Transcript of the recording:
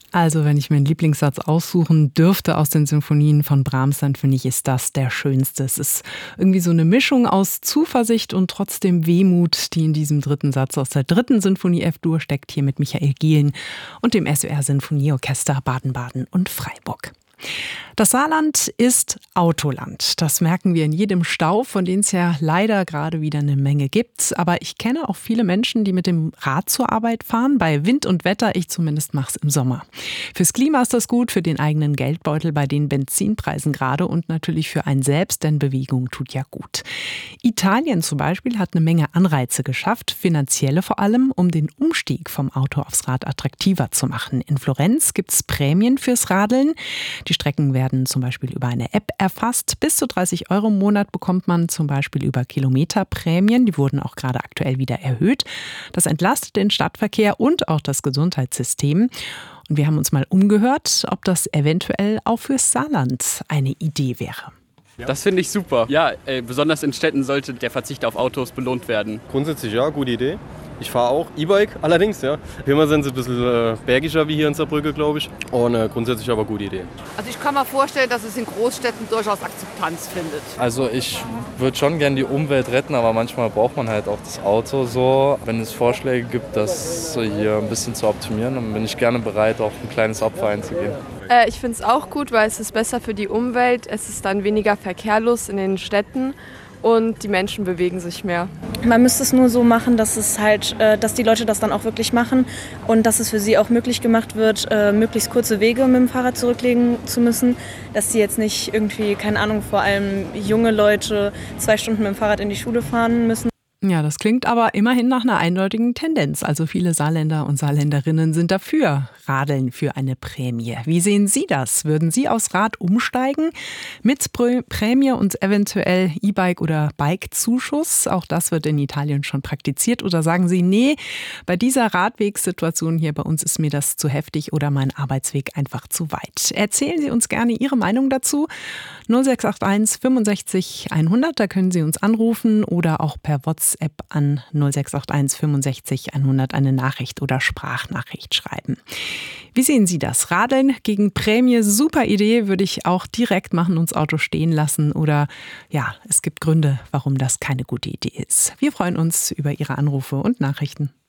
Also wenn ich mir einen Lieblingssatz aussuchen dürfte aus den Symphonien von Brahms, dann finde ich, ist das der schönste. Es ist irgendwie so eine Mischung aus Zuversicht und trotzdem Wehmut, die in diesem dritten Satz aus der dritten Sinfonie F-Dur steckt, hier mit Michael Gielen und dem SWR Sinfonieorchester Baden-Baden und Freiburg. Das Saarland ist Autoland. Das merken wir in jedem Stau, von dem es ja leider gerade wieder eine Menge gibt. Aber ich kenne auch viele Menschen, die mit dem Rad zur Arbeit fahren, bei Wind und Wetter. Ich zumindest mache es im Sommer. Fürs Klima ist das gut, für den eigenen Geldbeutel bei den Benzinpreisen gerade und natürlich für einen selbst, denn Bewegung tut ja gut. Italien zum Beispiel hat eine Menge Anreize geschafft, finanzielle vor allem, um den Umstieg vom Auto aufs Rad attraktiver zu machen. In Florenz gibt es Prämien fürs Radeln. Die Strecken werden zum Beispiel über eine App erfasst. Bis zu 30 Euro im Monat bekommt man zum Beispiel über Kilometerprämien. Die wurden auch gerade aktuell wieder erhöht. Das entlastet den Stadtverkehr und auch das Gesundheitssystem. Und wir haben uns mal umgehört, ob das eventuell auch fürs Saarland eine Idee wäre. Das finde ich super. Ja, besonders in Städten sollte der Verzicht auf Autos belohnt werden. Grundsätzlich ja, gute Idee. Ich fahre auch E-Bike, allerdings, ja. Hier sind sie ein bisschen bergischer wie hier in Saarbrücke, glaube ich. Und grundsätzlich aber gute Idee. Also ich kann mir vorstellen, dass es in Großstädten durchaus Akzeptanz findet. Also ich würde schon gerne die Umwelt retten, aber manchmal braucht man halt auch das Auto so. Wenn es Vorschläge gibt, das hier ein bisschen zu optimieren, dann bin ich gerne bereit, auch ein kleines Opfer einzugehen. Ich finde es auch gut, weil es ist besser für die Umwelt. Es ist dann weniger verkehrlos in den Städten. Und die Menschen bewegen sich mehr. Man müsste es nur so machen, dass dass die Leute das dann auch wirklich machen und dass es für sie auch möglich gemacht wird, möglichst kurze Wege mit dem Fahrrad zurücklegen zu müssen, dass sie jetzt nicht irgendwie, keine Ahnung, vor allem junge Leute 2 Stunden mit dem Fahrrad in die Schule fahren müssen. Ja, das klingt aber immerhin nach einer eindeutigen Tendenz. Also viele Saarländer und Saarländerinnen sind dafür. Radeln für eine Prämie. Wie sehen Sie das? Würden Sie aufs Rad umsteigen? Mit Prämie und eventuell E-Bike oder Bike-Zuschuss? Auch das wird in Italien schon praktiziert. Oder sagen Sie, nee, bei dieser Radwegssituation hier bei uns ist mir das zu heftig oder mein Arbeitsweg einfach zu weit. Erzählen Sie uns gerne Ihre Meinung dazu. 0681 65 100, da können Sie uns anrufen oder auch per WhatsApp an 0681 65 100 eine Nachricht oder Sprachnachricht schreiben. Wie sehen Sie das? Radeln gegen Prämie, super Idee, würde ich auch direkt machen, uns Auto stehen lassen oder ja, es gibt Gründe, warum das keine gute Idee ist. Wir freuen uns über Ihre Anrufe und Nachrichten.